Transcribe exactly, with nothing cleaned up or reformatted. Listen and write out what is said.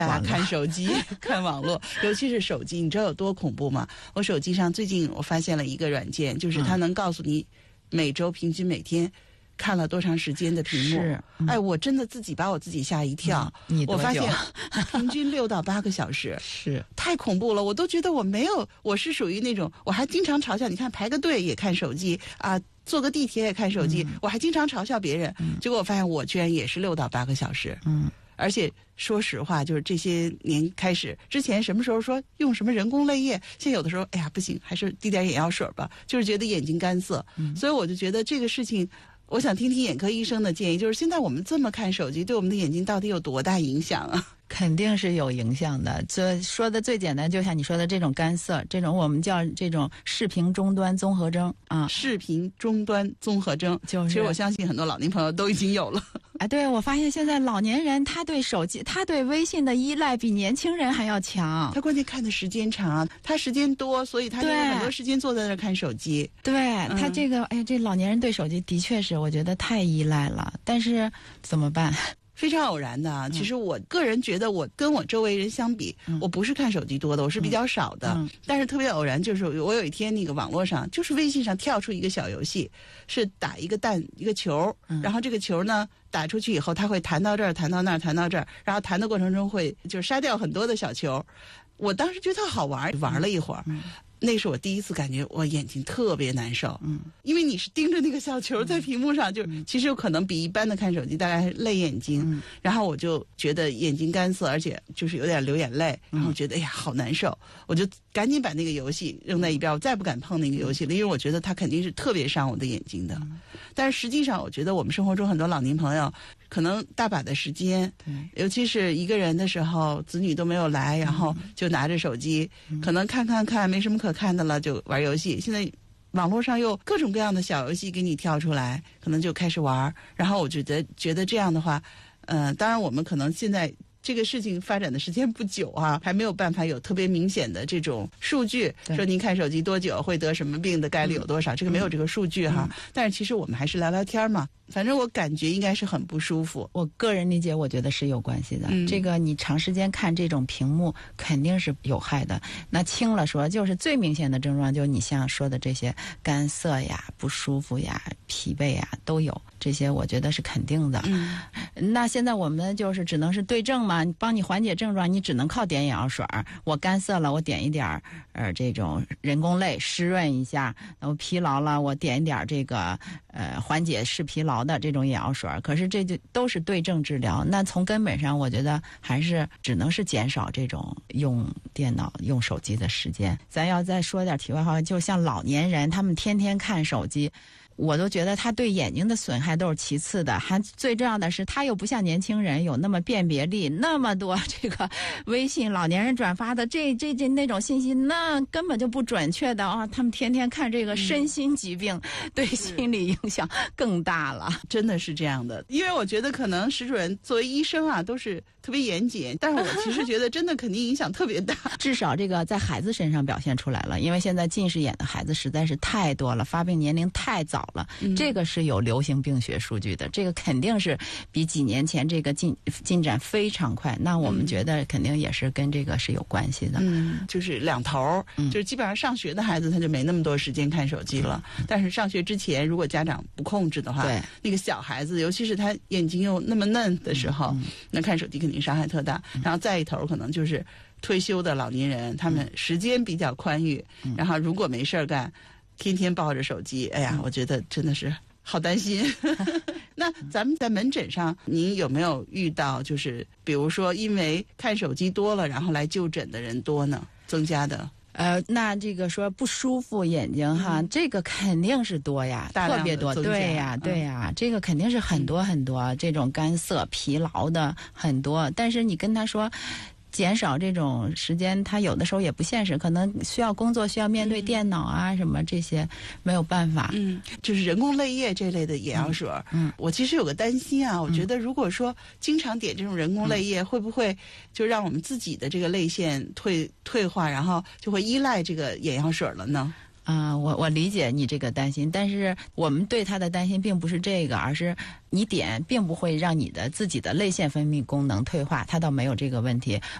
大家看手机看网络，尤其是手机，你知道有多恐怖吗？我手机上最近我发现了一个软件，就是它能告诉你每周平均每天看了多长时间的屏幕。 是、 嗯、哎，我真的自己把我自己吓一跳。 嗯、你多久？ 我发现平均六到八个小时， 是太恐怖了。我都觉得我没有，我是属于那种，我还经常嘲笑，你看排个队也看手机啊。坐个地铁也看手机、嗯，我还经常嘲笑别人、嗯，结果我发现我居然也是六到八个小时。嗯，而且说实话，就是这些年开始，之前什么时候说用什么人工泪液，现在有的时候，哎呀不行，还是滴点眼药水吧，就是觉得眼睛干涩。嗯，所以我就觉得这个事情，我想听听眼科医生的建议，就是现在我们这么看手机，对我们的眼睛到底有多大影响啊？ 肯定是有影响的。这说的最简单，就像你说的这种干涩，这种我们叫这种视频终端综合征啊， 视频终端综合征，就是其实我相信很多老年朋友都已经有了。 哎，对，我发现现在老年人他对手机、他对微信的依赖比年轻人还要强。 他关键看的时间长，他时间多，所以他就有很多时间坐在那儿看手机。 对、 嗯、 他这个，哎，这老年人对手机的确是，我觉得太依赖了。但是怎么办？ 非常偶然的啊！其实我个人觉得，我跟我周围人相比、嗯，我不是看手机多的，我是比较少的。嗯、但是特别偶然，就是我有一天那个网络上，就是微信上跳出一个小游戏，是打一个弹一个球、嗯，然后这个球呢打出去以后，它会弹到这儿，弹到那儿，弹到这儿，然后弹的过程中会就是杀掉很多的小球。我当时觉得好玩，玩了一会儿。嗯那是我第一次感觉我眼睛特别难受，嗯，因为你是盯着那个小球在屏幕上，嗯、就其实有可能比一般的看手机大概累眼睛、嗯，然后我就觉得眼睛干涩，而且就是有点流眼泪，然后觉得哎呀好难受，我就赶紧把那个游戏扔在一边，我再不敢碰那个游戏了，因为我觉得它肯定是特别伤我的眼睛的。嗯、但是实际上，我觉得我们生活中很多老年朋友可能大把的时间，尤其是一个人的时候，子女都没有来，然后就拿着手机，嗯、可能看看看没什么可看的了，就玩游戏。现在网络上又各种各样的小游戏给你跳出来，可能就开始玩。然后我觉得觉得这样的话，呃，当然我们可能现在这个事情发展的时间不久啊，还没有办法有特别明显的这种数据，说您看手机多久会得什么病的概率有多少，嗯、这个没有这个数据哈。嗯、但是其实我们还是聊聊天嘛。反正我感觉应该是很不舒服。 我个人理解，我觉得是有关系的。嗯、这个你长时间看这种屏幕肯定是有害的。那轻了说，就是最明显的症状，就是你像说的这些干涩呀、不舒服呀、疲惫呀都有，这些我觉得是肯定的。嗯、那现在我们就是只能是对症嘛，帮你缓解症状，你只能靠点眼药水。我干涩了，我点一点呃这种人工泪湿润一下；我疲劳了，我点一点这个呃缓解视疲劳的这种眼药水。可是这就都是对症治疗，那从根本上我觉得还是只能是减少这种用电脑用手机的时间。咱要再说点题外话，就像老年人他们天天看手机，我都觉得他对眼睛的损害都是其次的，还最重要的是他又不像年轻人有那么辨别力，那么多这个微信老年人转发的这这这那种信息，那根本就不准确的啊！他们天天看这个身心疾病，嗯、对心理影响更大了， 真的是这样的。因为我觉得可能石主任作为医生啊，都是特别严谨，但是我其实觉得真的肯定影响特别大。 至少这个在孩子身上表现出来了，因为现在近视眼的孩子实在是太多了，发病年龄太早了。嗯、这个是有流行病学数据的，这个肯定是比几年前这个进进展非常快。那我们觉得肯定也是跟这个是有关系的。 嗯，就是两头，嗯、就是基本上上学的孩子他就没那么多时间看手机了，嗯、但是上学之前如果家长不控制的话，对那个小孩子，尤其是他眼睛又那么嫩的时候，嗯、那看手机肯定伤害特大。嗯、然后再一头可能就是退休的老年人，他们时间比较宽裕，嗯、然后如果没事儿干。天天抱着手机，哎呀，我觉得真的是好担心。那咱们在门诊上，您有没有遇到，就是比如说因为看手机多了，然后来就诊的人多呢？增加的？ 呃，那这个说不舒服眼睛哈，嗯、这个肯定是多呀，特别多，对呀，对呀，嗯、这个肯定是很多很多，嗯、这种干涩、疲劳的很多。但是你跟他说。减少这种时间，他有的时候也不现实，可能需要工作，需要面对电脑啊、嗯、什么这些，没有办法。 嗯，就是人工泪液这类的眼药水。嗯，我其实有个担心啊，我觉得如果说经常点这种人工泪液，嗯、会不会就让我们自己的这个泪腺退退化，然后就会依赖这个眼药水了呢？ 啊、呃，我我理解你这个担心，但是我们对他的担心并不是这个，而是你碘并不会让你的自己的泪腺分泌功能退化，它倒没有这个问题。